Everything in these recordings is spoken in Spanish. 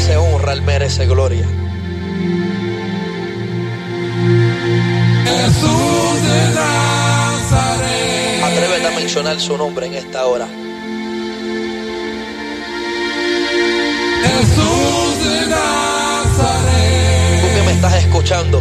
merece honra, Él merece gloria. Jesús de Nazaret. Atrévete a mencionar su nombre en esta hora. Jesús de Nazaret. Tú que me estás escuchando,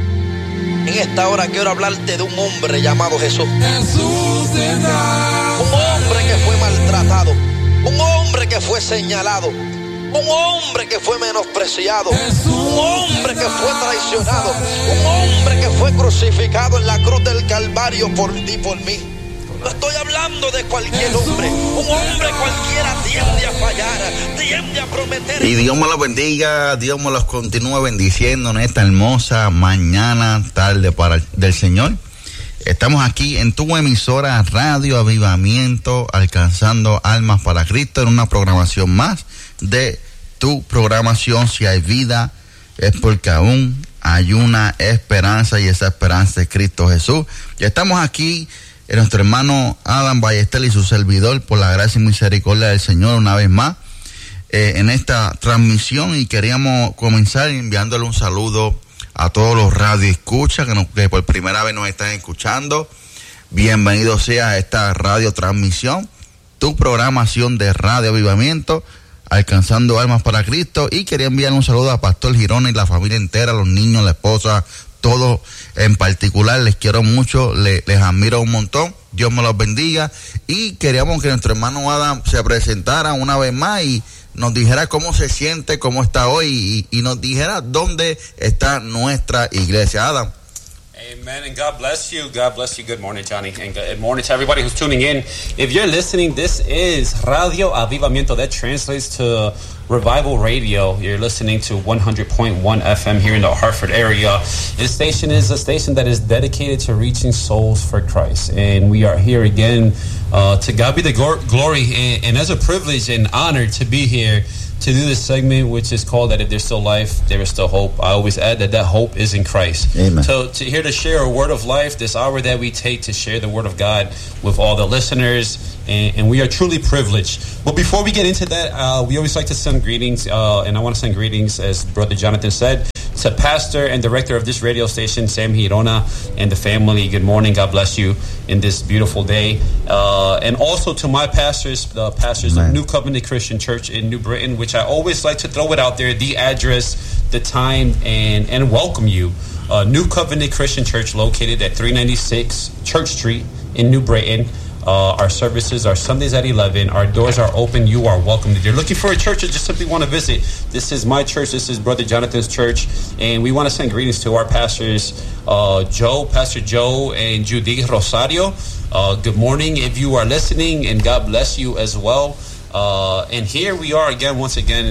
en esta hora quiero hablarte de un hombre llamado Jesús. Jesús de Nazaret. Un hombre que fue maltratado, un hombre que fue señalado, un hombre que fue menospreciado, un hombre que fue traicionado, un hombre que fue crucificado en la cruz del Calvario por ti y por mí. No estoy hablando de cualquier hombre. Un hombre cualquiera tiende a fallar, tiende a prometer. Y Dios me los bendiga, Dios me los continúe bendiciendo en esta hermosa mañana, tarde del Señor. Estamos aquí en tu emisora Radio Avivamiento, alcanzando almas para Cristo, en una programación más de tu programación. Si hay vida, es porque aún hay una esperanza, y esa esperanza es Cristo Jesús. Y estamos aquí nuestro hermano Adam Ballester y su servidor, por la gracia y misericordia del Señor, una vez más en esta transmisión, y queríamos comenzar enviándole un saludo a todos los radioescuchas que por primera vez nos están escuchando. Bienvenido sea a esta radio transmisión, tu programación de Radio Avivamiento, alcanzando almas para Cristo. Y quería enviar un saludo a Pastor Girona y la familia entera, los niños, la esposa, todos en particular. Les quiero mucho, les admiro un montón. Dios me los bendiga. Y queríamos que nuestro hermano Adam se presentara una vez más y nos dijera cómo se siente, cómo está hoy, y nos dijera dónde está nuestra iglesia. Adam. Amen, and God bless you. God bless you. Good morning, Johnny, and good morning to everybody who's tuning in. If you're listening, this is Radio Avivamiento. That translates to Revival Radio. You're listening to 100.1 FM here in the Hartford area. This station is a station that is dedicated to reaching souls for Christ, and we are here again. To God be the glory, and as a privilege and honor to be here to do this segment, which is called that if there's still life, there is still hope. I always add that hope is in Christ. Amen. So to here to share a word of life, this hour that we take to share the word of God with all the listeners, and we are truly privileged. But before we get into that, we always like to send greetings, and I want to send greetings, as Brother Jonathan said, to pastor and director of this radio station, Sam Girona, and the family. Good morning. God bless you in this beautiful day. And also to my pastors, the pastors Amen. Of New Covenant Christian Church in New Britain, which I always like to throw it out there, the address, the time, and welcome you. New Covenant Christian Church, located at 396 Church Street in New Britain. Our services are Sundays at 11. Our doors are open. You are welcome. If you're looking for a church or just simply want to visit, this is my church. This is Brother Jonathan's church. And we want to send greetings to our pastors, Pastor Joe and Judy Rosario. Good morning if you are listening, and God bless you as well. And here we are again, once again,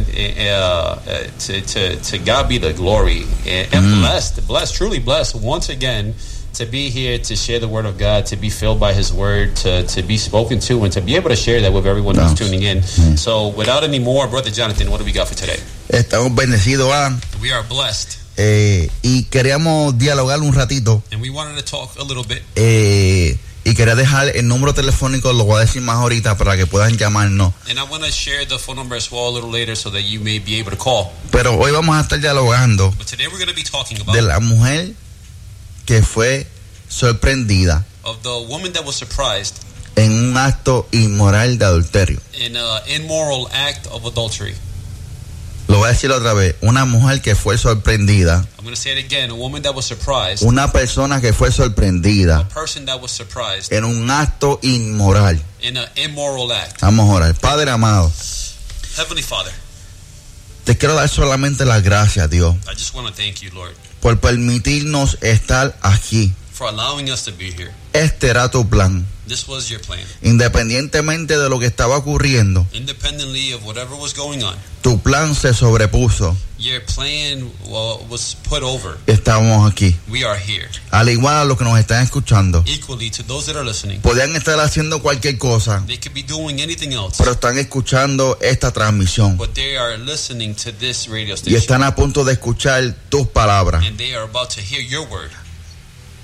to God be the glory. And blessed, truly blessed once again, to be here to share the word of God, to be filled by his word, to be spoken to, and to be able to share that with everyone who's tuning in. So without any more, Brother Jonathan, what do we got for today? Estamos bendecidos, Adam. We are blessed. Y queríamos dialogar un ratito. And we wanted to talk a little bit. Y quería dejar el número telefónico, lo voy a decir más ahorita para que puedan llamarnos. And I want to share the phone number as well a little later so that you may be able to call. Pero hoy vamos a estar dialogando But today we're going to be talking about de la mujer que fue sorprendida of the woman that was surprised en un acto inmoral de adulterio. in an immoral act of adultery. Lo voy a decir otra vez, una mujer que fue sorprendida, I'm going to say it again, a woman that was surprised, una persona que fue sorprendida a person that was surprised en un acto inmoral. in an immoral act. Vamos a orar. Padre amado, Heavenly Father, te quiero dar solamente las gracias, Dios, I just want to thank you, Lord, por permitirnos estar aquí. for allowing us to be here. Este era tu plan. This was your plan. Independientemente de lo que estaba ocurriendo, Independently of whatever was going on, tu plan se sobrepuso. your plan was put over. Estamos aquí. We are here. Al igual a los que nos están escuchando, Equally to those that are listening, podían estar haciendo cualquier cosa, they could be doing anything else, pero están escuchando esta transmisión but they are listening to this radio y station, están a punto de escuchar tus palabras. and they are about to hear your word.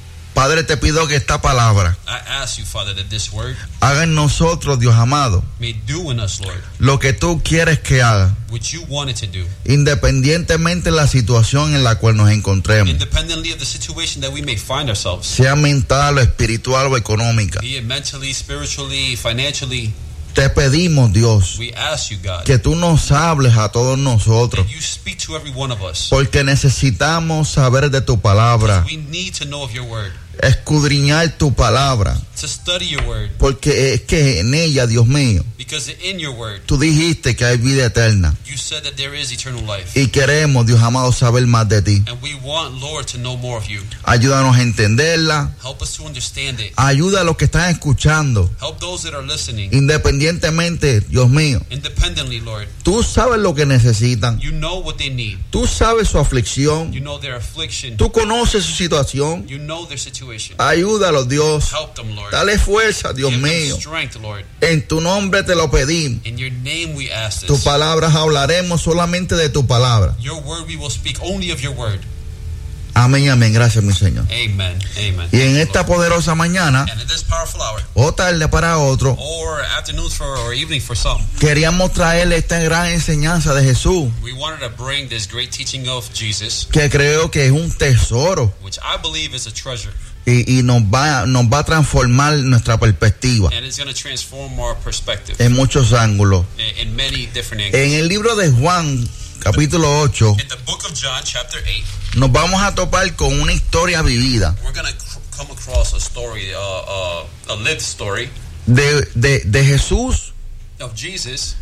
Padre, te pido que esta palabra I ask you, Father, that this word haga en nosotros, Dios amado, may do in us, Lord, lo que tú quieres que haga, what you wanted to do, independientemente de la situación en la cual nos encontremos, independently of the situation that we may find ourselves, sea mental o espiritual o económica. be it mentally, spiritually, financially. Te pedimos, Dios, We ask you, God, que tú nos hables a todos nosotros, that you speak to every one of us. porque necesitamos saber de tu palabra, We need to know of your word, escudriñar tu palabra, to study your word, porque es que en ella, Dios mío, because in your word, tú dijiste que hay vida eterna you said that there is eternal life. y queremos, Dios amado, saber más de ti. And we want, Lord, to know more of you. Ayúdanos a entenderla, Help us to understand it. ayuda a los que están escuchando, Help those that are listening. independientemente, Dios mío, Independently, Lord, tú sabes lo que necesitan, you know what they need. tú sabes su aflicción, You know their affliction. tú conoces su situación, You know their situation. ayúdalos, Dios, Help them, Lord. dale fuerza, Dios Give them mío, strength, Lord. en tu nombre te lo pedimos. In your name we ask Tus this. palabras hablaremos solamente de tu palabra. Your word we will speak only of your word. Amén, amén, gracias mi Señor. Amen. Amen. Y en esta poderosa mañana, And in this powerful hour, o tarde para otro, or afternoons for, or evening for some, queríamos traerle esta gran enseñanza de Jesús, we wanted to bring this great teaching of Jesus, que creo que es un tesoro which I believe is a treasure, y nos va a transformar nuestra perspectiva and it's going to transform our perspective en muchos ángulos. in many different En angles. el libro de Juan, capítulo 8, In the book of John, chapter 8, nos vamos a topar con una historia vivida we're going to come across a story, a lived story de Jesús of Jesus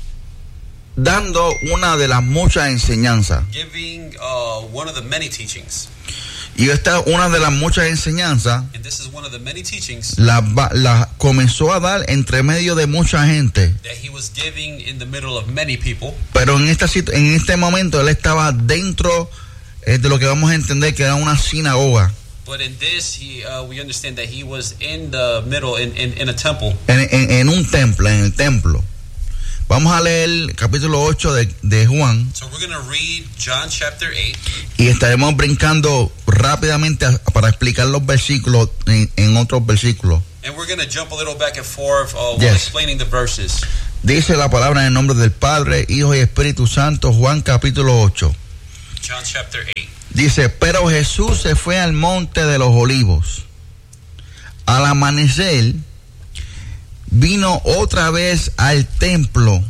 dando una de las muchas enseñanzas. giving one of the many teachings. Y esta una de las muchas enseñanzas And this is one of the many teachings la comenzó a dar entre medio de mucha gente, that he was giving in the middle of many people. pero en este momento él estaba dentro de lo que vamos a entender que era una sinagoga, But in this, we understand that he was in the middle, in a temple. en un templo, en el templo. Vamos a leer el capítulo 8 de Juan So we're going to read John chapter 8. y estaremos brincando rápidamente para explicar los versículos en otros versículos. And we're going to jump a little back and forth while Yes. explaining the verses. Dice la palabra en el nombre del Padre, Hijo y Espíritu Santo, Juan capítulo 8. John chapter 8. Dice, pero Jesús se fue al monte de los olivos. Al amanecer, vino otra vez al templo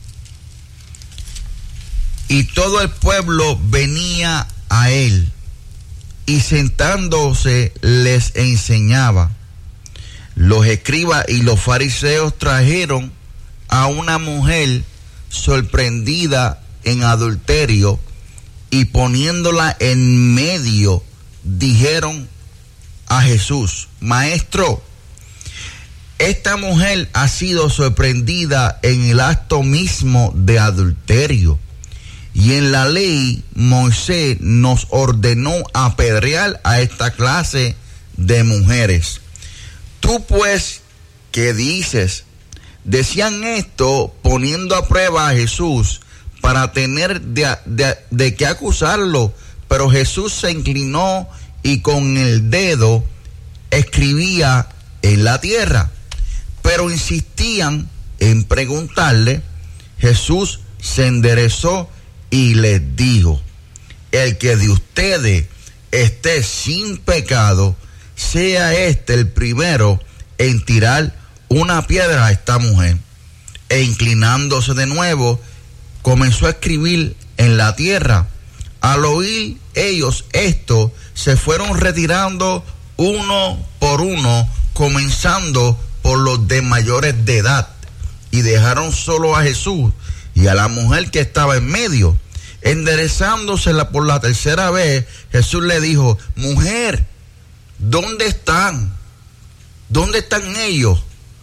y todo el pueblo venía a él y sentándose les enseñaba. Los escribas y los fariseos trajeron a una mujer sorprendida en adulterio y poniéndola en medio dijeron a Jesús, Maestro, esta mujer ha sido sorprendida en el acto mismo de adulterio y en la ley Moisés nos ordenó apedrear a esta clase de mujeres. Tú pues, ¿qué dices? Decían esto poniendo a prueba a Jesús para tener de qué acusarlo, pero Jesús se inclinó y con el dedo escribía en la tierra. Pero insistían en preguntarle. Jesús se enderezó y les dijo, el que de ustedes esté sin pecado, sea este el primero en tirar una piedra a esta mujer. E inclinándose de nuevo, comenzó a escribir en la tierra. Al oír ellos esto, se fueron retirando uno por uno, comenzando por los de mayores de edad, y dejaron solo a Jesús y a la mujer que estaba en medio. Enderezándose por la tercera vez, Jesús le dijo, mujer, ¿dónde están? ¿Dónde están ellos?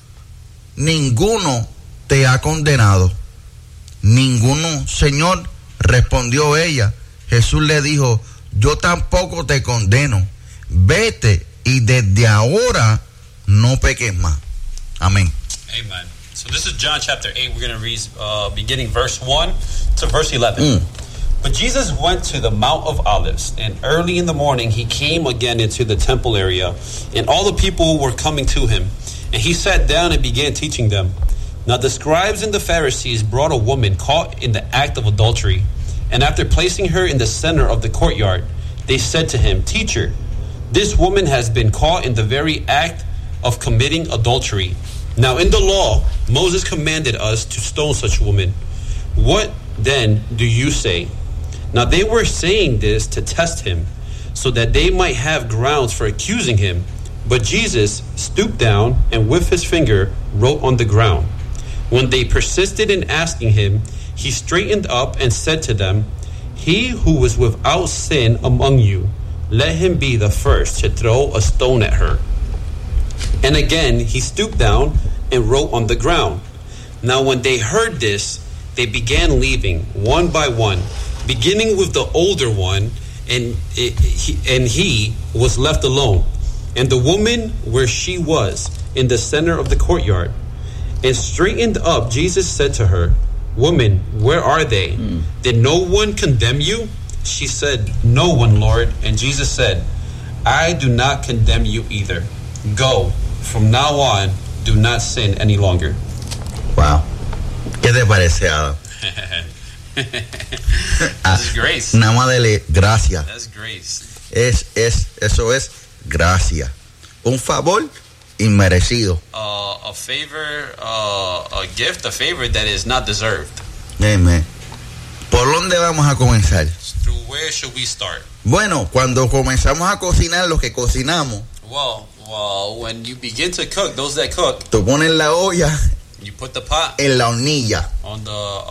Ninguno te ha condenado. Ninguno, Señor, respondió ella. Jesús le dijo, yo tampoco te condeno. Vete y desde ahora no peques más. Amén. Amen. So this is John chapter 8. We're going to read beginning verse 1 to verse 11. But Jesus went to the Mount of Olives, and early in the morning he came again into the temple area, and all the people were coming to him. And he sat down and began teaching them. Now the scribes and the Pharisees brought a woman caught in the act of adultery, and after placing her in the center of the courtyard, they said to him, "Teacher, this woman has been caught in the very act of committing adultery. Now in the law, Moses commanded us to stone such a woman. What then do you say?" Now they were saying this to test him, so that they might have grounds for accusing him. But Jesus stooped down and with his finger wrote on the ground. When they persisted in asking him, he straightened up and said to them, "He who is without sin among you, let him be the first to throw a stone at her." And again he stooped down and wrote on the ground. Now when they heard this, they began leaving one by one, beginning with the older one, and he was left alone. And the woman where she was, in the center of the courtyard. And straightened up, Jesus said to her, "Woman, where are they? Did no one condemn you?" She said, "No one, Lord." And Jesus said, "I do not condemn you either. Go, from now on, do not sin any longer." Wow. ¿Qué te parece, Adam? That's grace. Nada más dele gracias. That's grace. Eso es gracia. Un favor inmerecido. A favor, a gift, a favor that is not deserved. Amen. ¿Por dónde vamos a comenzar? Through where should we start? Bueno, cuando comenzamos a cocinar lo que cocinamos, Well, when you begin to cook, those that cook, tú pones la olla you put the pot en la hornilla on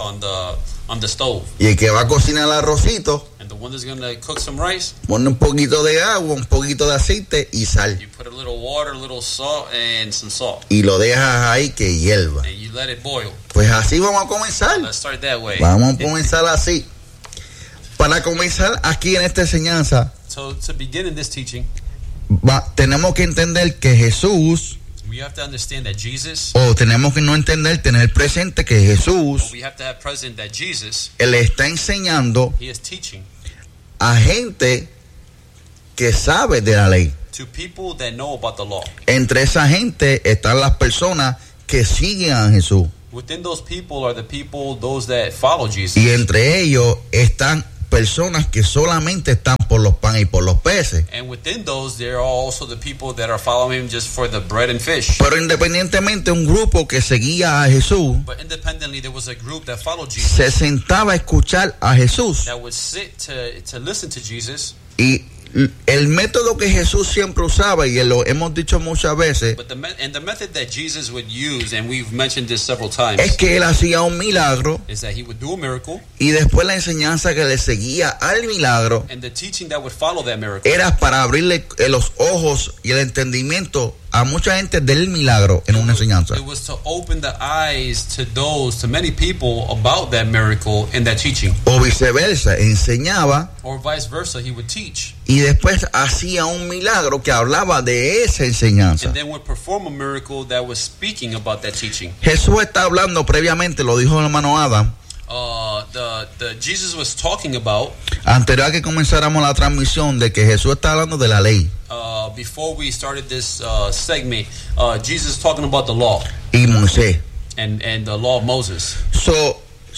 the stove, y el que va a cocinar el arrocito and the one that's gonna cook some rice, pone un poquito de agua, un poquito de aceite y sal you put a little water, a little salt, and some salt, y lo dejas ahí que hierva. and you let it boil. Pues así vamos a comenzar. Let's start that way. Vamos a comenzar así. Para comenzar aquí en esta enseñanza, So to begin in this teaching, tenemos que entender que Jesús, we have to understand that Jesus, o tenemos que no entender, tener presente que Jesús, we have to have present that Jesus, Él está enseñando he is teaching a gente que sabe de la ley. to people that know about the law. Entre esa gente están las personas que siguen a Jesús. Within those people are the people, those that follow Jesus. Y entre ellos están personas que solamente están por los panes y por los peces. And within those, there are also the people that are following him just for the bread and fish. Pero independientemente, un grupo que seguía a Jesús But independently, there was a group that followed Jesus, se sentaba a escuchar a Jesús. that would sit to listen to Jesus. Y el método que Jesús siempre usaba, y lo hemos dicho muchas veces, But the method that Jesus would use, and we've mentioned this several times, es que él hacía un milagro is that he would do a miracle, y después la enseñanza que le seguía al milagro and the teaching that would follow that miracle era para abrirle los ojos y el entendimiento a mucha gente del milagro en una enseñanza. it was to open the eyes to many people about that miracle in that teaching. O viceversa, enseñaba Or vice versa, he would teach y después hacía un milagro que hablaba de esa enseñanza. and then would perform a miracle that was speaking about that teaching. Jesús está hablando previamente, lo dijo el hermano Adam, The Jesus was talking about anterior a que comenzáramos la transmisión, de que Jesús está hablando de la ley. Before we started this segment, Jesus talking about the law Y Moisés. and the law of Moses. So,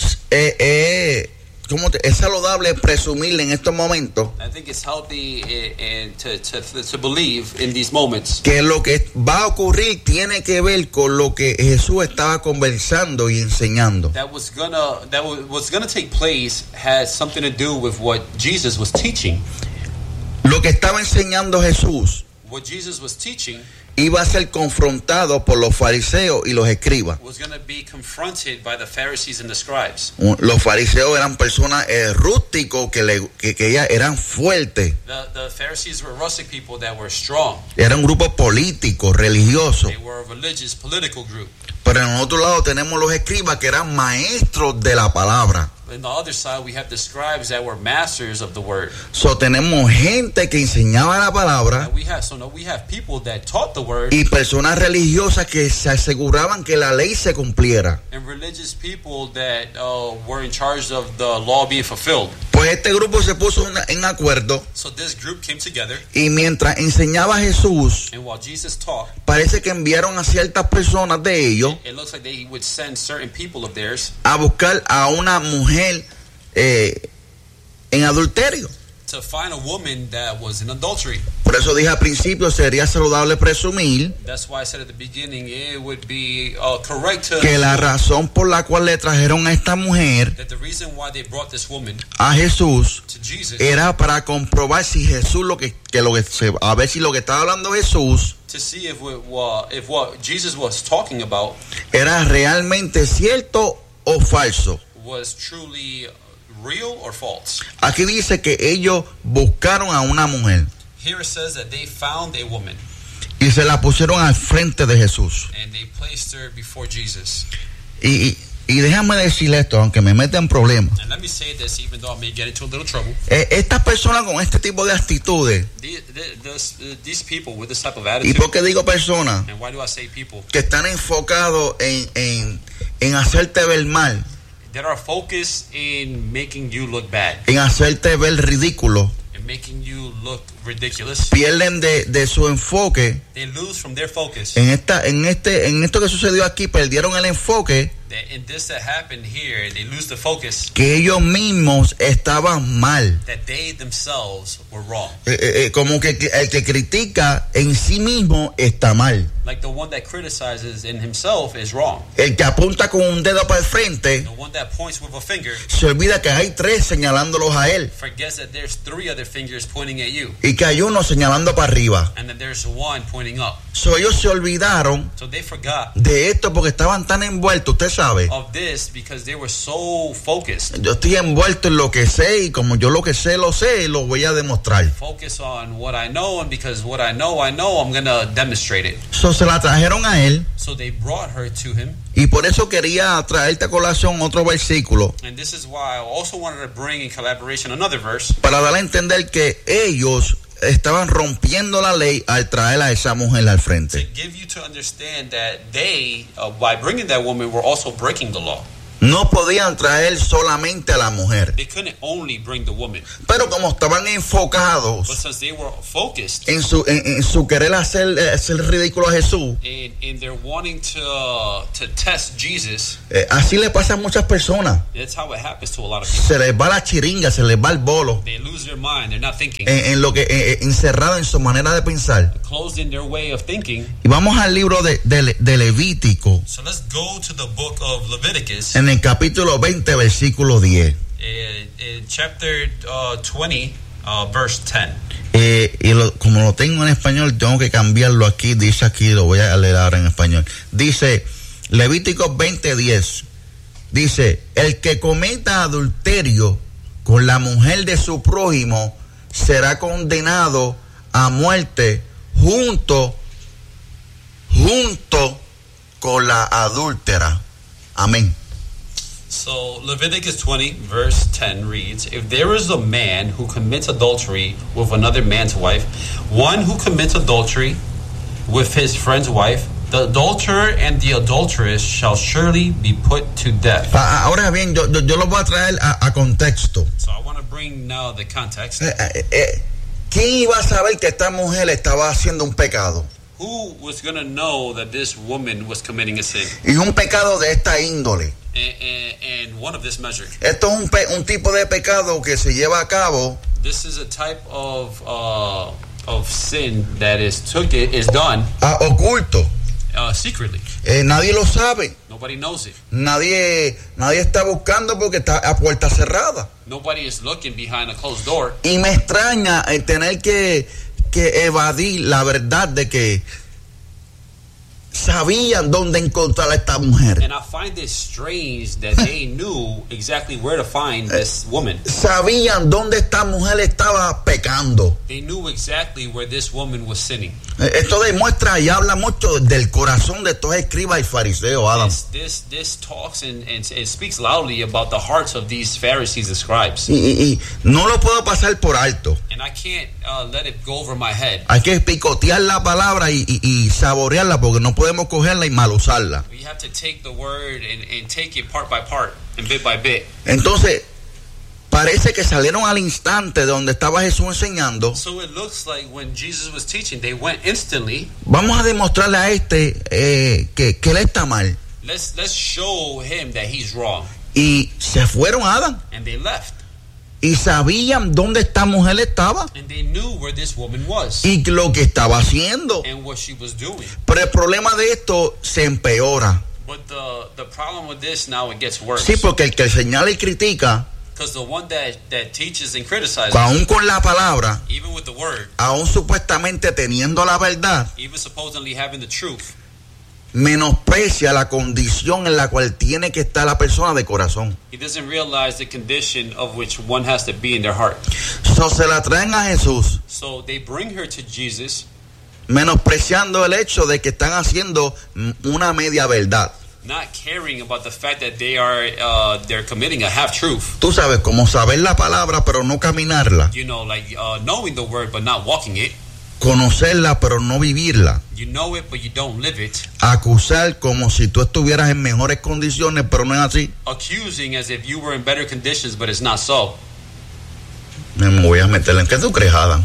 es saludable presumirle en estos momentos I think it's healthy and to believe in these moments que lo que va a ocurrir tiene que ver con lo que Jesús estaba conversando y enseñando. that what's gonna take place has something to do with what Jesus was teaching. Lo que estaba enseñando Jesús What Jesus was teaching iba a ser confrontado por los fariseos y los escribas. was going to be confronted by the Pharisees and the scribes. Los fariseos eran personas rústicos que ya eran fuertes. The Pharisees were rustic people that were strong. Era un grupo político, religioso. They were a religious, political group. Pero en otro lado tenemos los escribas que eran maestros de la palabra. On the other side, we have the scribes that were masters of the word. So tenemos gente que enseñaba la palabra And we have people that taught the word y personas religiosas que se aseguraban que la ley se cumpliera. and religious people that were in charge of the law being fulfilled. Pues este grupo se puso en acuerdo So this group came together, y mientras enseñaba a Jesús, and while Jesus taught, parece que enviaron a ciertas personas de ellos it looks like they would send certain people of theirs a buscar a una mujer en adulterio. to find a woman that was in adultery. Por eso dije al principio, sería saludable presumir That's why I said at the beginning it would be correct to que la razón por la cual le trajeron a esta mujer that the reason why they brought this woman a Jesús to Jesus era para comprobar si Jesús a ver si lo que estaba hablando Jesús to see if what Jesus was talking about era realmente cierto o falso. was truly real or false. Aquí dice que ellos buscaron a una mujer Here it says that they found a woman y se la pusieron al frente de Jesús. and they placed her before Jesus. Y déjame decirle esto, aunque me meta en problemas. And let me say this, even though I may get into a little trouble. Estas personas con este tipo de actitudes, These people with this type of ¿y attitude, por qué digo personas? and why do I say people? Que están enfocados en hacerte ver mal, That are focused in making you look bad en hacerte ver ridículo, and making you look ridiculous. pierden de su enfoque. They lose from their focus. En esto que sucedió aquí, perdieron el enfoque That in this that happened here, they lose the focus que ellos mismos estaban mal. that they themselves were wrong. Como que el que critica en sí mismo está mal. Like the one that criticizes in himself is wrong. El que apunta con un dedo para el frente The one that points with a finger se olvida que hay tres señalándolos a él forgets that there's three other fingers pointing at you, y que hay uno señalando para arriba. and that there's one pointing up. So, ellos se olvidaron So they forgot de esto porque estaban tan envueltos, usted sabe. of this because they were so focused. Yo estoy envuelto en lo que sé y como yo lo que sé, lo voy a demostrar. Focus on what I know, and because what I know, I'm going to demonstrate it. So, se la trajeron a él So they brought her to him, y por eso quería traerte a colación otro versículo and this is why I also wanted to bring in collaboration another verse para dar a entender que ellos estaban rompiendo la ley al traer a esa mujer al to frente. give you to understand that they, by bringing that woman, were also breaking the law. No podían traer solamente a la mujer, They couldn't only bring the woman, pero como estaban but enfocados since they were focused en su querer hacer ridículo a Jesús, in their wanting to test Jesus, así le pasa a muchas personas. that's how it happens to a lot of people. Se les va la chiringa, se les va el bolo They lose their mind. They're not thinking. en lo que encerrado en su manera de pensar. Closed in their way of thinking. Y vamos al libro de Levítico, So let's go to the book of Leviticus en el capítulo 20, versículo 10. in chapter 20, verse 10. Como lo tengo en español, tengo que cambiarlo aquí. Dice aquí, lo voy a leer ahora en español. Dice, Levítico 20:10. Dice, el que cometa adulterio con la mujer de su prójimo será condenado a muerte junto con la adúltera. Amén. So Leviticus 20, verse 10 reads, if there is a man who commits adultery with another man's wife, one who commits adultery with his friend's wife, the adulterer and the adulteress shall surely be put to death. Ahora bien, yo lo voy a traer a contexto. So I want to bring now the context. ¿Quién iba a saber que esta mujer estaba haciendo un pecado? Who was going to know that this woman was committing a sin? Y un pecado de esta índole. And one of this measure. Esto es un tipo de pecado que se lleva a cabo This is a type of sin that is done oculto. Secretly. Nadie lo sabe. Nobody knows it. Nadie está buscando porque está a puerta cerrada. Nobody is looking behind a closed door. Y me extraña el tener que evadir la verdad de que sabían dónde encontrar a esta mujer. And I find it strange that they knew exactly where to find this woman. Sabían dónde esta mujer estaba pecando. They knew exactly where this woman was sinning. Esto demuestra y habla mucho del corazón de estos escribas y fariseos, Adam. This talks and it speaks loudly about the hearts of these Pharisees and scribes. Y no lo puedo pasar por alto. And I can't let it go over my head. Hay que picotear la palabra y saborearla porque no podemos cogerla y mal usarla. We have to take the word and take it part by part and bit by bit. Entonces, parece que salieron al instante de donde estaba Jesús enseñando. So it looks like when Jesus was teaching, they went instantly. Vamos a demostrarle a que él está mal. Let's show him that he's wrong. Y se fueron a Adán. And they left. Y sabían dónde esta mujer estaba. And they knew where this woman was. Y lo que estaba haciendo. And what she was doing. Pero el problema de esto se empeora. But the problem with this now, it gets worse. Sí, porque el que señala y critica, because the one that teaches and criticizes, aún con la palabra, even with the word, aún supuestamente teniendo la verdad, even supposedly having the truth, menosprecia la condición en la cual tiene que estar la persona de corazón. he doesn't realize the condition of which one has to be in their heart. So, se la traen a Jesús, So they bring her to Jesus, menospreciando el hecho de que están haciendo una media verdad. not caring about the fact that they're committing a half truth. Tú sabes, como saber la palabra pero no caminarla, You know, like knowing the word but not walking it. conocerla pero no vivirla, You know it but you don't live it. acusar como si tú estuvieras en mejores condiciones pero no es así. Accusing as if you were in better conditions, but it's not so. Me voy a meterla en. ¿Qué tú crees, Adam?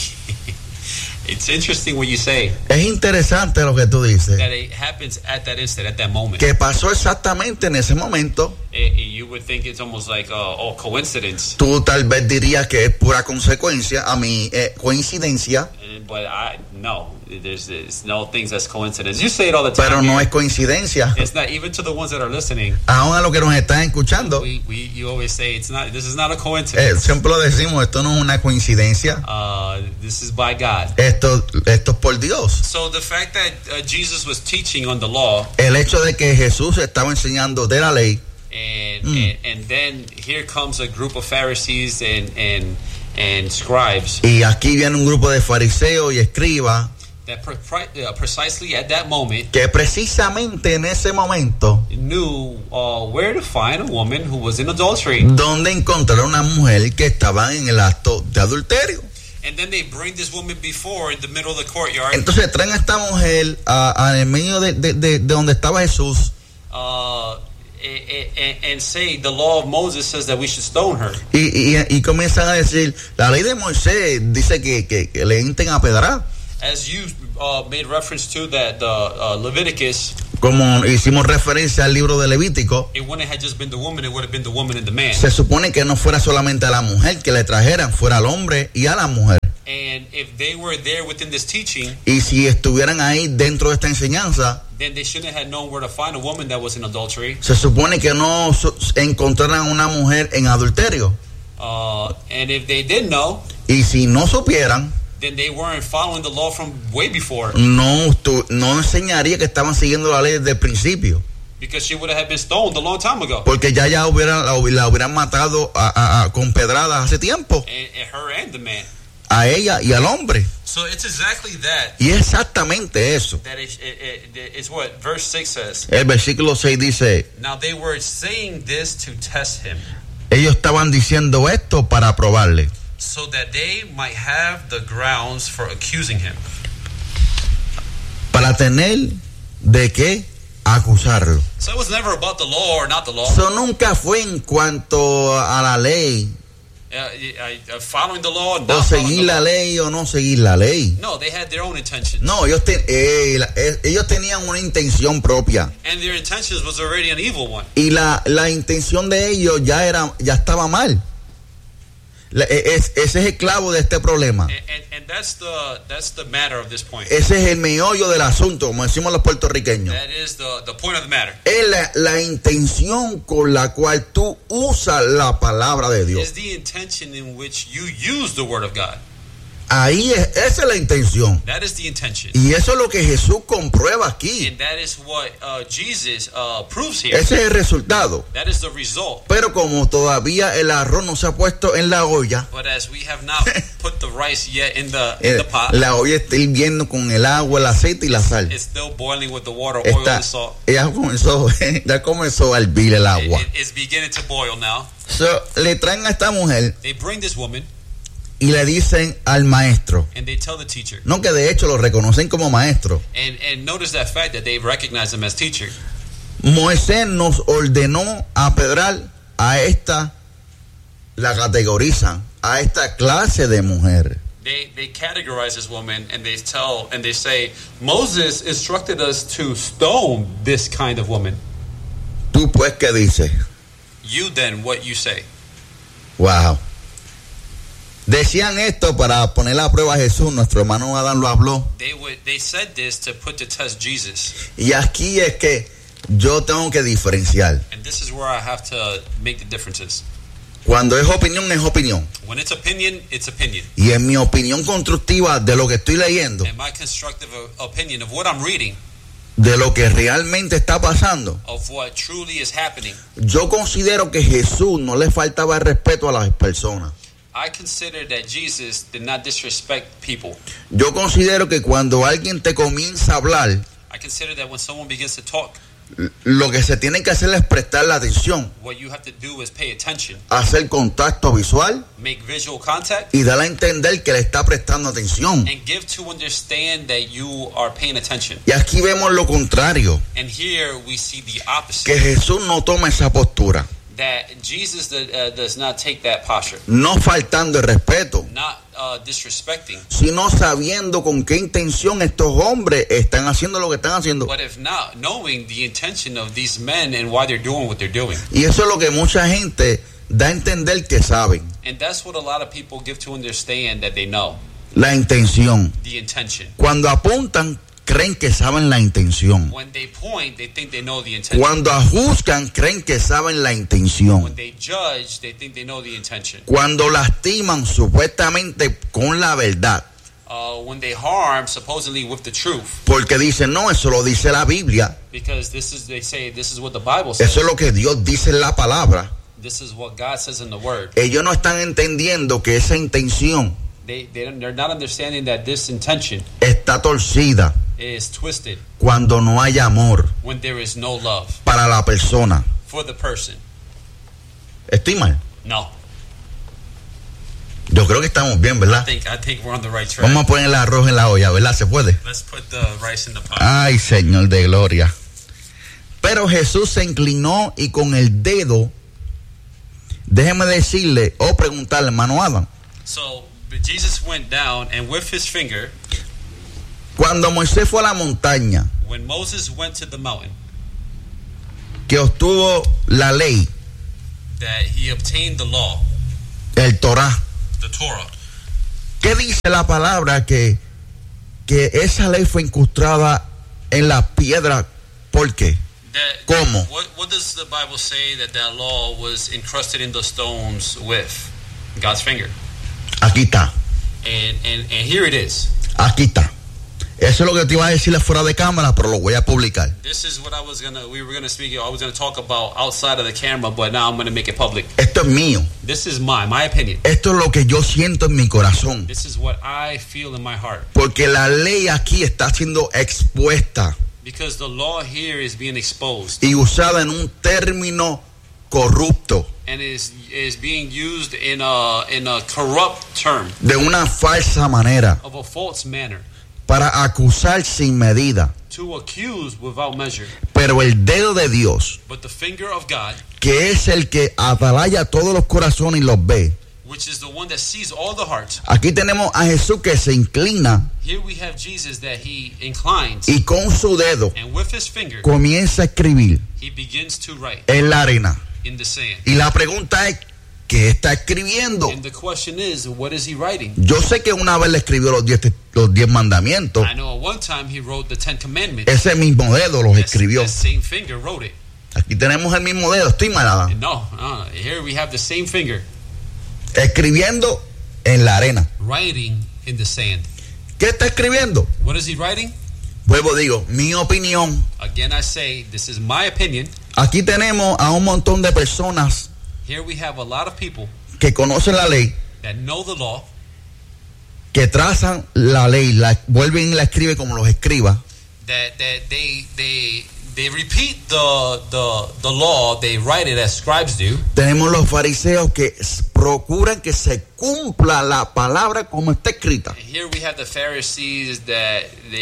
It's interesting what you say, Es interesante lo que tú dices, that it happens at that instant, at that moment. que pasó exactamente en ese momento. You would think it's almost like coincidence. Tú tal vez dirías que es pura consecuencia, coincidencia, But no, there's no things as coincidence. You say it all the time. pero no here. es coincidencia. It's not, even to the ones that are listening. Aún a los que nos están escuchando, You always say it's not. This is not a coincidence. siempre lo decimos, esto no es una coincidencia, This is by God. esto es por Dios. So the fact that Jesus was teaching on the law, El hecho de que Jesús estaba enseñando de la ley, and then here comes a group of Pharisees and scribes y aquí viene un grupo de fariseos y escribas that precisely at that moment que precisamente en ese momento knew where to find a woman who was in adultery. donde encontrar una mujer que estaba en el acto de adulterio. And then they bring this woman before in the middle of the courtyard. Entonces traen a esta mujer en el medio de donde estaba Jesús And say the law of Moses says that we should stone her. y comienzan a decir, la ley de Moisés dice que le hinten a pedrar. As you made reference to that Leviticus, Como hicimos referencia al libro de Levítico, it wouldn't have just been the woman, it would have been the woman and the man. se supone que no fuera solamente a la mujer que le trajeran, fuera al hombre y a la mujer. And if they were there within this teaching, Y si estuvieran ahí dentro de esta enseñanza, then they shouldn't have known where to find a woman that was in adultery. se supone que no encontraran una mujer en adulterio. And if they did know, Y si no supieran, then they weren't following the law from way before, no enseñaría que estaban siguiendo la ley desde el principio. because she would have been stoned a long time ago. Porque ya la hubieran matado con pedradas hace tiempo, And her and the man. a ella y al hombre. So it's exactly that. Y es exactamente eso. That is what verse 6 says. El versículo 6 dice, Now they were saying this to test him, ellos estaban diciendo esto para probarle, so that they might have the grounds for accusing him. para tener de qué acusarlo. So it was never about the law or not the law. Eso nunca fue en cuanto a la ley, Following the law and o not following seguir the la law. ley o no seguir la ley. No, they had their own intentions. No, ellos tenían una intención propia. And their intentions was already an evil one. Y la intención de ellos ya estaba mal. Ese es el clavo de este problema. And that's the matter of this point. Ese es el meollo del asunto, como decimos los puertorriqueños. That is the point of the matter. Es la intención con la cual tú usas la palabra de Dios. Is the intention in which you use the word of God. Esa es la intención. That is the intention. Y eso es lo que Jesús comprueba aquí. And that is what Jesus proves here. Ese es el resultado. That is the result. Pero como todavía el arroz no se ha puesto en la olla, But as we have not put the rice yet in the pot, la olla está hirviendo con el agua, el aceite y la sal. it's still boiling with the water, oil, and salt. Ya comenzó a hervir el agua. It's beginning to boil now. So, le traen a esta mujer They bring this woman y le dicen al maestro. and they tell the teacher. No, que de hecho lo reconocen como maestro. And notice that fact that they recognize him as teacher. Moisés nos ordenó apedrar a esta la categorizan a esta clase de mujer. They categorize this woman and they say Moses instructed us to stone this kind of woman. ¿Tú pues qué dices? You then, what you say? Wow. Decían esto para poner a prueba a Jesús. Nuestro hermano Adán lo habló. They said this to put to test Jesus. Y aquí es que yo tengo que diferenciar. And this is where I have to make the differences. Cuando es opinión, es opinión. When it's opinion, it's opinion. Y en mi opinión constructiva de lo que estoy leyendo, And my constructive opinion of what I'm reading, de lo que realmente está pasando, of what truly is happening, yo considero que Jesús no le faltaba el respeto a las personas. I consider that Jesus did not disrespect people. Yo considero que cuando alguien te comienza a hablar, I consider that when someone begins to talk, lo que se tiene que hacer es prestar la atención, what you have to do is pay attention, hacer contacto visual make visual contact, y dar a entender que le está prestando atención. and give to understand that you are paying attention. Y aquí vemos lo contrario, And here we see the opposite, que Jesús no toma esa postura, that Jesus does not take that posture, no faltando el respeto, not disrespecting, sino sabiendo con qué intención estos hombres están haciendo lo que están haciendo. but if not, knowing the intention of these men and why they're doing what they're doing. Y eso es lo que mucha gente da a entender que saben, And that's what a lot of people give to understand that they know, la intención. the intention. Cuando apuntan, creen que saben la intención. When they point, they think they know the intention. Cuando juzgan, creen que saben la When intención. they judge, they think they know the intention. Cuando lastiman supuestamente con la verdad, When they harm, supposedly with the truth, porque dicen, no, eso lo dice la Biblia, because they say this is what the Bible says. eso es lo que Dios dice en la palabra. This is what God says in the Word. Ellos no están entendiendo que esa intención They're not understanding that this intention está torcida is twisted cuando no hay amor when there is no love para la persona. for the person. ¿Estoy mal? No, Yo creo que estamos bien, ¿verdad? I think we're on the right track. Vamos a poner el arroz en la olla, ¿verdad? ¿Se puede? Let's put the rice in the pot. Ay, Señor de gloria. Pero Jesús se inclinó y con el dedo, déjeme decirle o preguntarle, hermano Adam, So but Jesus went down and with his finger, cuando Moisés fue a la montaña when Moses went to the mountain, que obtuvo la ley, that he obtained the law, el Torah, the Torah. ¿qué dice la palabra? Que esa ley fue incrustada en la piedra. ¿Por qué? ¿Cómo? What does the Bible say that law was encrusted in the stones with? God's finger. Aquí está, And here it is. aquí está. Eso es lo que te iba a decirle fuera de cámara, pero lo voy a publicar. This is what we were gonna speak. I was gonna talk about outside of the camera, but now I'm gonna make it public. Esto es mío. This is my opinion. Esto es lo que yo siento en mi corazón. This is what I feel in my heart. Porque la ley aquí está siendo expuesta Because the law here is being exposed y usada en un término corrupto, and is being used in a corrupt term, de una falsa manera, of a false manner, para acusar sin medida. to accuse without measure. Pero el dedo de Dios, But the finger of God, que es el que atalaya todos los corazones y los ve. which is the one that sees all the hearts. Aquí tenemos a Jesús que se inclina Here we have Jesus that he inclines, y con su dedo and with his finger comienza a escribir he begins to write en la arena. in the sand. Y la pregunta es, ¿qué está escribiendo? And the question is, what is he writing? Yo sé que una vez le escribió los 10 mandamientos. I know at one time he wrote the 10 Commandments. Ese mismo dedo los escribió. That same finger wrote it. Aquí tenemos el mismo dedo. Estoy malada. No, here we have the same finger Escribiendo en la arena. writing in the sand. ¿Qué está escribiendo? What is he writing? Vuelvo digo, mi opinión. Again, I say, this is my opinion. Aquí tenemos a un montón de personas Here we have a lot of people que conocen la ley, that know the law, que trazan la ley, la vuelven y la escriben como los escribas, that they repeat the law, they write it as scribes do. tenemos los fariseos que procuran que se cumpla la palabra como está escrita. And here we have the Pharisees that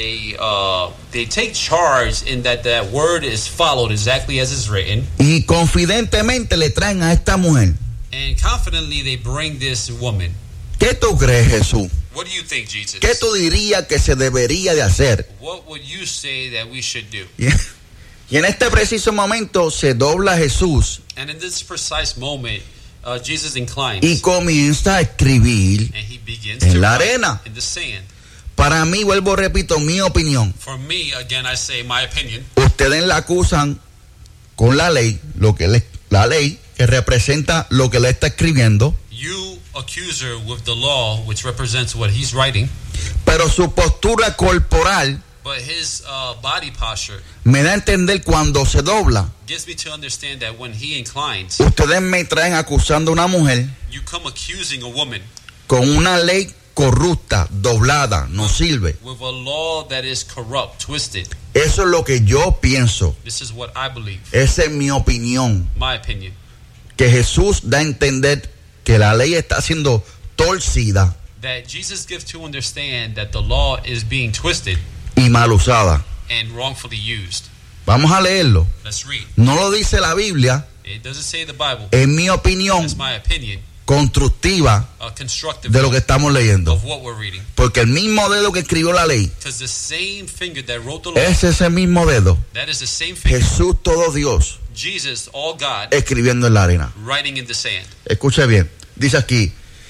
they take charge in that word is followed exactly as it's written. Y confidentemente le traen a esta mujer And confidently they bring this woman. ¿Qué tú crees, Jesús? What do you think, Jesus? ¿Qué tú dirías que se debería de hacer? What would you say that we should do? Y en este preciso momento se dobla Jesús And in this precise moment, Jesus inclines y comienza a escribir and he begins en to la write arena. in the sand. Para mí, vuelvo, repito, mi opinión. For me, again, I say my opinion. Ustedes la acusan con la ley, la ley que representa lo que le está escribiendo, You accuse her with the law, which represents what he's writing, pero su postura corporal but his body posture me da a entender cuando se dobla. gives me to understand that when he inclines, Ustedes me traen acusando a una mujer you come accusing a woman con una ley corrupta, doblada, no sirve. with a law that is corrupt, twisted. Eso es lo que yo pienso. This is what I believe, Esa es mi opinión. my opinion. Que Jesús da a entender que la ley está siendo torcida That Jesus gives to understand that the law is being twisted y mal usada. and wrongfully used. Vamos a leerlo. Let's read. No lo dice la Biblia, It doesn't say the Bible. en mi opinión That's my opinion, constructiva constructive de lo que estamos leyendo. of what we're reading. Porque el mismo dedo que escribió la ley Because the same finger that wrote the law, es ese mismo dedo. that is the same finger. Jesús todo Dios Jesus, all God, escribiendo en la arena. writing in the sand. Escuche bien. Dice aquí,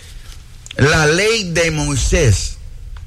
la ley de Moisés.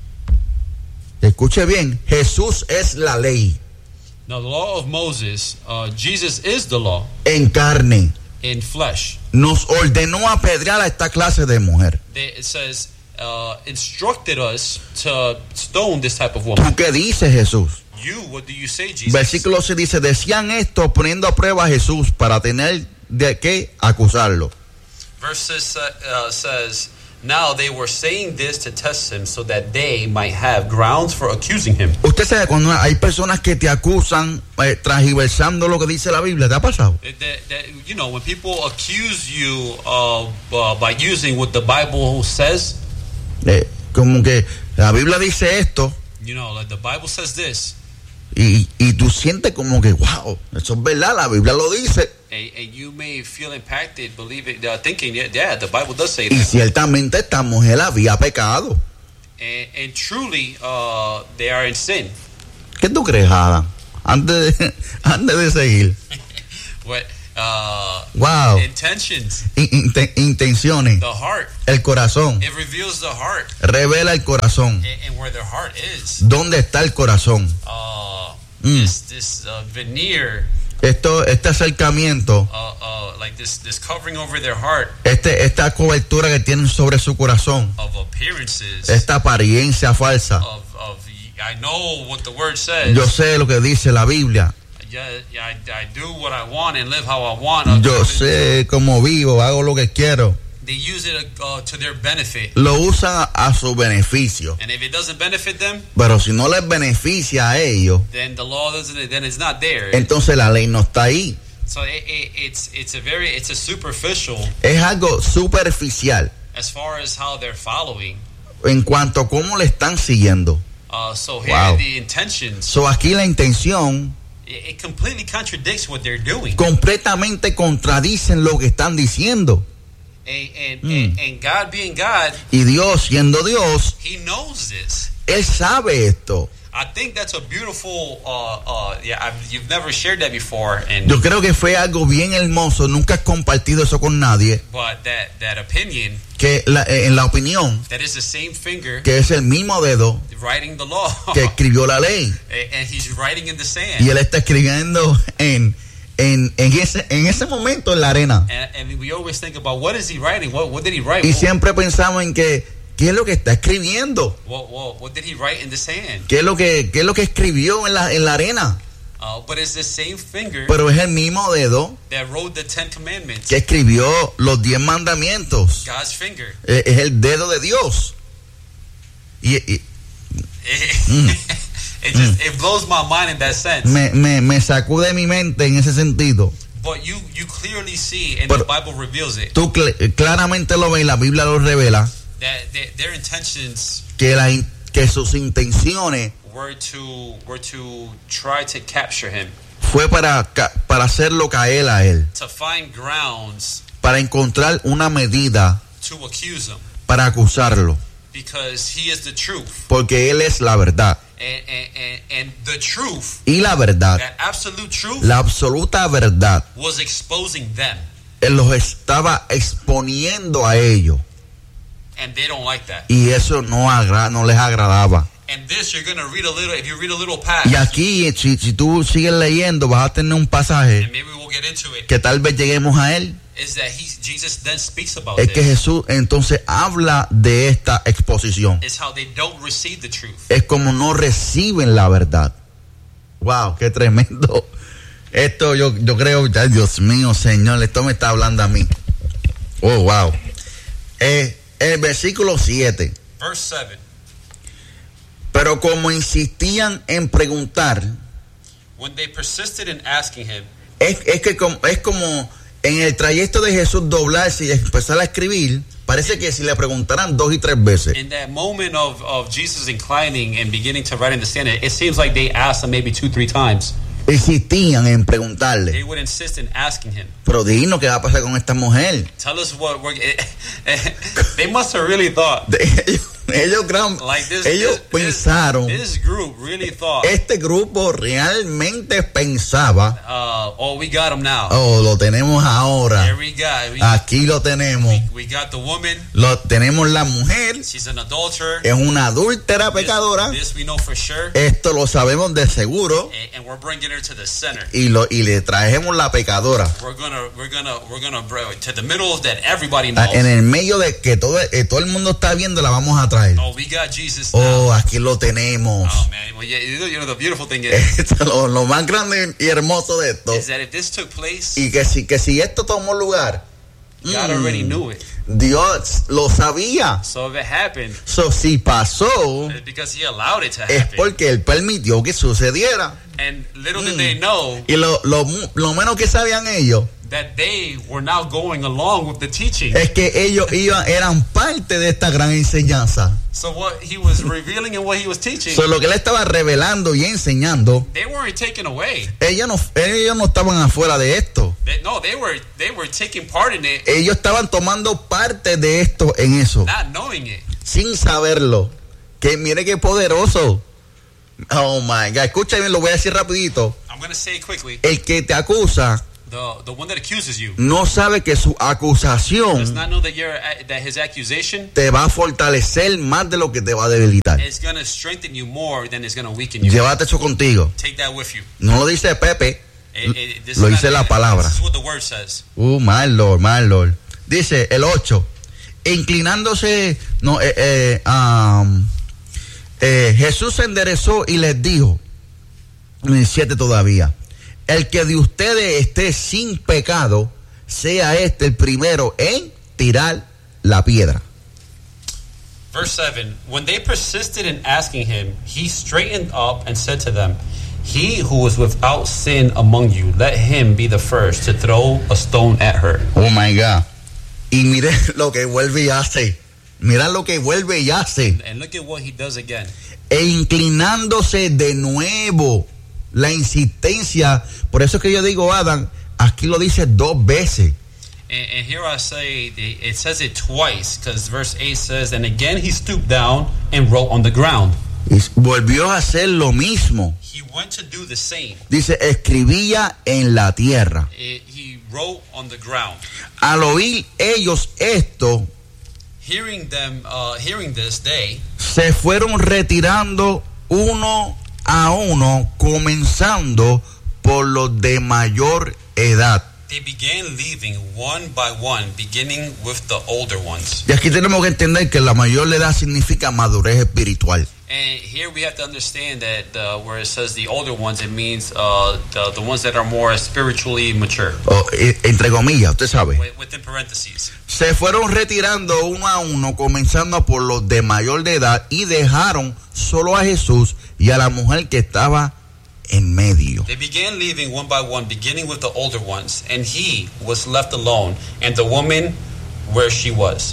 Escuche bien, Jesús es la ley Now, the law of Moses, Jesus is the law en carne. in flesh. Nos ordenó apedrear a esta clase de mujer. It says, instructed us to stone this type of woman. ¿Tú qué dices, Jesús? You, what do you say, Jesus? Versículo 6 dice, decían esto poniendo a prueba a Jesús para tener de qué acusarlo. Verse says, now they were saying this to test him so that they might have grounds for accusing him. Usted sabe cuando hay personas que te acusan transversando lo que dice la Biblia, ¿te ha pasado? You know, when people accuse you by using what the Bible says, Como que la Biblia dice esto you know, like the Bible says this, y tú sientes como que, wow, eso es verdad, la Biblia lo dice. and you may feel impacted, believe it, thinking, yeah, the Bible does say Y that. ciertamente esta mujer había pecado. And truly, they are in sin. ¿Qué tú crees, Adam? Antes de seguir. What Wow. intentions, Intenciones. the heart, El corazón. it reveals the heart, Revela el corazón. and where their heart is. ¿Dónde está el corazón? This veneer, Este acercamiento, like this covering over their heart esta cobertura que tienen sobre su corazón, of appearances, esta apariencia falsa. of I know what the word says. Yo sé lo que dice la Biblia. I do what I want and live how I want. Yo sé cómo vivo, hago lo que quiero. They use it to their benefit. Lo usan a su beneficio. And if it doesn't benefit them, Pero si no les beneficia a ellos, then the law doesn't. Then it's not there. entonces la ley no está ahí. So it's a superficial Es algo superficial as far as how they're following. en cuanto a cómo le están siguiendo. So here Wow. the intentions. So aquí la intención It completely contradicts what they're doing. completamente contradicen lo que están diciendo. And God being God, Y Dios siendo Dios, He knows this. Él sabe esto. I think that's a beautiful. You've never shared that before, and Yo creo que fue algo bien hermoso. Nunca he compartido eso con nadie. but that opinion, Que en la opinión, that is the same finger que es el mismo dedo writing the law, que escribió la ley. and he's writing in the sand. Y Él está escribiendo en ese momento en la arena. And we always think about what is he writing? What did he write? Y siempre pensamos en que ¿qué es lo que está escribiendo? What did he write in the sand? ¿Qué es lo que escribió en la arena? But it's the same finger Pero es el mismo dedo that wrote the 10 Commandments. que escribió los 10 mandamientos. God's finger. Es el dedo de Dios. It blows my mind in that sense. Me sacude mi mente en ese sentido. But you clearly see, and Pero the Bible reveals it, Tú claramente lo ves, la Biblia lo revela, that their intentions que sus intenciones were to try to capture him, fue para hacerlo caer a él, to find grounds para encontrar una medida to accuse him, para acusarlo, because he is the truth. porque él es la verdad. And the truth, Y la verdad, that absolute truth, la absoluta verdad, was exposing them. él los estaba exponiendo a ellos. And they don't like that. Y eso no les agradaba. And this, you're going to read a little, if you read a little past, Y aquí, si tú sigues leyendo, vas a tener un pasaje and maybe we'll get into it, que tal vez lleguemos a él. is that Jesus then speaks about Es que this. Jesús entonces habla de esta exposición. It's how they don't receive the truth. Es como no reciben la verdad. Wow, qué tremendo. Esto yo creo, ay, Dios mío, Señor, esto me está hablando a mí. Oh, wow. El versículo 7. Verse 7. Pero como insistían en preguntar, When they persisted in asking him, es como en el trayecto de Jesús doblarse y empezar a escribir, parece que si le preguntaran 2 y 3 veces. in that moment of Jesus inclining and beginning to write in the sand, it seems like they asked him maybe 2-3 times. Insistían en They preguntarle, would insist in asking him, pero dinos qué va a pasar con esta mujer. tell us what we're... They must have really thought. Ellos pensaron, This group really thought, este grupo realmente pensaba, we got him now. oh, lo tenemos Here ahora, we got. aquí lo tenemos, We got the woman. tenemos la mujer, She's an adulterer. es una adúltera pecadora, This we know for sure. esto lo sabemos de seguro, And we're bringing her to the center. y le trajemos la pecadora. We're gonna bring to the middle that everybody knows. En el medio de que todo el mundo está viendo, la vamos a traer. Oh, we got Jesus Oh, now. aquí lo tenemos. Oh man, well yeah, you know the beautiful thing is Lo más grande y hermoso de esto, that if this took place, y que si esto tomó lugar, God already knew it. Dios lo sabía. So if it happened, So, si pasó, it's because He allowed it to es happen. porque él permitió que sucediera. And little did they know Y lo menos que sabían ellos that they were now going along with the teaching. es que ellos eran parte de esta gran enseñanza. So what He was revealing and what He was teaching, So, lo que él estaba revelando y enseñando, they weren't taken away. ellos no estaban afuera de esto. They were taking part in it, Ellos estaban tomando parte de esto en eso, not knowing it. sin saberlo. Que mire qué poderoso. Oh my God, escucha bien, lo voy a decir rapidito. I'm going to say it quickly. El que te acusa The one that accuses you no sabe que su does acusación not know that that his accusation te va a fortalecer más de lo que te va a debilitar. is going to strengthen you more than it's going to weaken you. Llévate eso contigo. Take that with you. No lo dice Pepe, This lo is dice not- la palabra. This is what the word says. My Lord. Dice el 8. Inclinándose, Jesús se enderezó y les dijo, en el 7 todavía, el que de ustedes esté sin pecado, sea este el primero en tirar la piedra. Verse 7. When they persisted in asking him, he straightened up and said to them, he who is without sin among you, let him be the first to throw a stone at her. Oh my God. Y mire lo que vuelve y hace. Mira lo que vuelve y hace. And look at what he does again. E inclinándose de nuevo. La insistencia. Por eso es que yo digo, Adam, aquí lo dice 2 veces. And here I say, it says it twice, because verse 8 says, and again he stooped down and wrote on the ground. Y volvió a hacer lo mismo. He went to do the same. Dice, escribía en la tierra. He wrote on the ground. Al oír ellos esto, Hearing this, they se fueron retirando uno a uno, comenzando por los de mayor edad. began leaving one by one, beginning with the older ones. Y aquí tenemos que entender que la mayor edad significa madurez espiritual. And here we have to understand that where it says the older ones, it means the ones that are more spiritually mature. Entre comillas, usted sabe. Within parentheses. Se fueron retirando uno a uno, comenzando por los de mayor de edad, y dejaron solo a Jesús y a la mujer que estaba en medio. They began leaving one by one, beginning with the older ones, and he was left alone, and the woman where she was.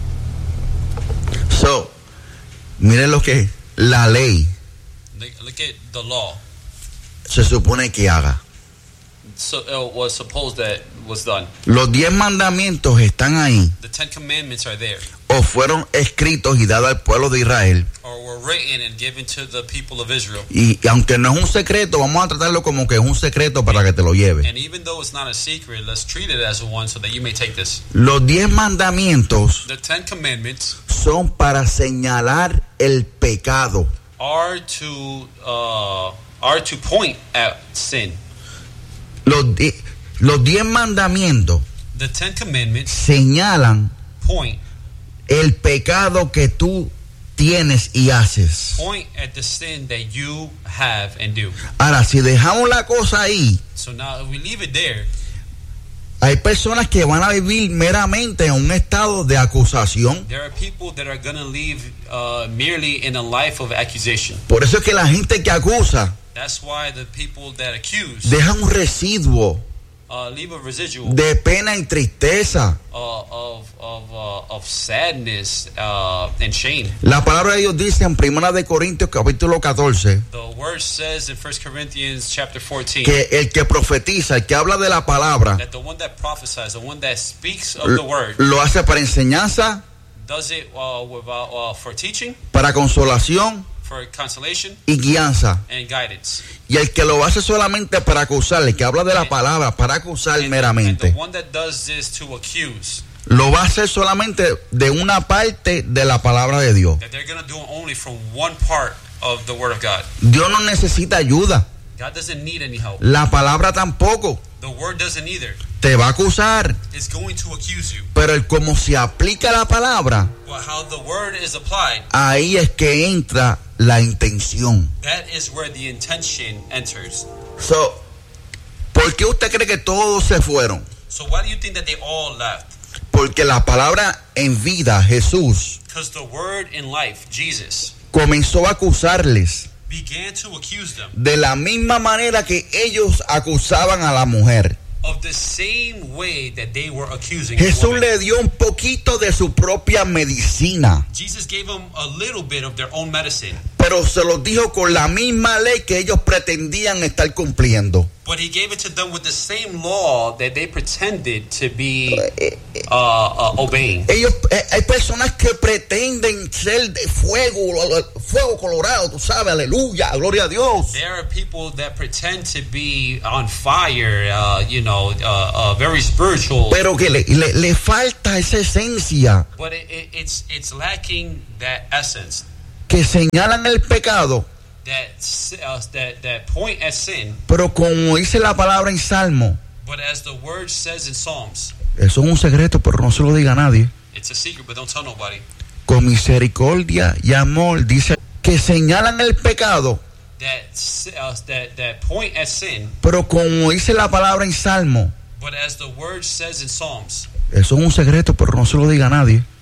So, miren lo que la ley Look at the law. se supone que haga. So it was supposed that was done. Los 10 mandamientos están ahí, The 10 Commandments are there, o fueron escritos y dados al pueblo de Israel. or were written and given to the people of Israel. Y aunque no es un secreto, vamos a tratarlo como que es un secreto para que te lo lleves. And even though it's not a secret, let's treat it as one so that you may take this. Los 10 mandamientos The 10 Commandments son para señalar el pecado. are to point at sin. Los 10 mandamientos The 10 Commandments señalan point el pecado que tú tienes y haces. at the sin that you have and do. Ahora, si dejamos la cosa ahí, So now if we leave it there, hay personas que van a vivir meramente en un estado de acusación. there are people that are going to live merely in a life of accusation. Por eso es que la gente que acusa That's why the people that accuse deja un residuo leave a residual de pena y tristeza. of sadness and shame. La palabra de Dios dice en 1 de Corintios capítulo 14 The word says in 1 Corinthians chapter 14 que el que profetiza, el que habla de la palabra, that the one that prophesies, the one that speaks of the word, lo hace para enseñanza, does it for teaching, para consolación for consolation, y guianza. and guidance. Y el que lo hace solamente para acusar, el que habla de la palabra para acusar And meramente, the one that does this to accuse, lo va a hacer solamente de una parte de la palabra de Dios. that they're going to do it only from one part of the word of God. Dios no necesita ayuda, God doesn't need any help. la palabra tampoco. The word doesn't either. Te va a acusar, It's going to accuse you. pero el cómo se aplica la palabra, But how the word is applied, ahí es que entra la intención. that is where the intention enters. So, ¿por qué usted cree que todos se fueron? So why do you think that they all left? Porque la palabra en vida, Jesús, Because the word in life, Jesus, comenzó a acusarles began to accuse them de la misma manera que ellos acusaban a la mujer. of the same way that they were accusing the Jesús woman. le dio un poquito de su propia medicina, Jesus gave them a little bit of their own medicine, pero se los dijo con la misma ley que ellos pretendían estar cumpliendo. but he gave it to them with the same law that they pretended to be obeying. Ellos, hay personas que pretenden ser de fuego colorado, tú sabes, aleluya, gloria a Dios. There are people that pretend to be on fire, very spiritual, Pero que le falta esa esencia, but it's lacking that essence, que señalan el pecado, that point at sin. pero como dice la palabra en Salmo, But as the word says in Psalms, eso es un secreto, pero no se lo diga a nadie. it's a secret, but don't tell nobody. Con misericordia y amor, dice que señalan el pecado, That point at sin, pero como dice la palabra en Salmo, but as the word says in Psalms, eso es un secreto, pero no se lo diga a nadie.